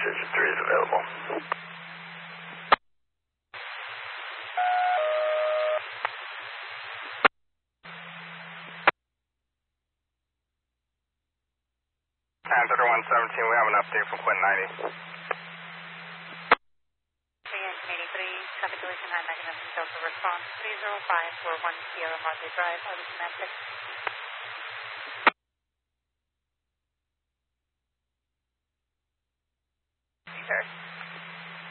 Station 3 is available. And 3117, we have an update from Quint 90. 383, traffic collision, I'm making a Delta response, 30541 Sierra Madre Drive, out of domestic. Sure.